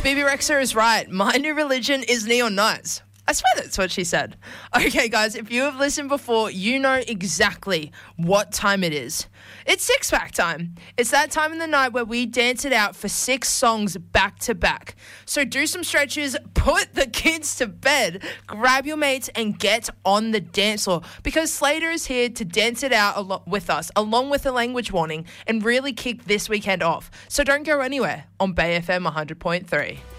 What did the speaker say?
Phoebe Rexer is right. My new religion is Neon Nights. I swear that's what she said. Okay, guys, if you have listened before, you know exactly what time it is. It's Six Pack time. It's that time in the night where we dance it out for 6 songs back to back. So do some stretches, put the kids to bed, grab your mates, and get on the dance floor. Because Slater is here to dance it out with us, along with a language warning, and really kick this weekend off. So don't go anywhere on Bay FM 100.3.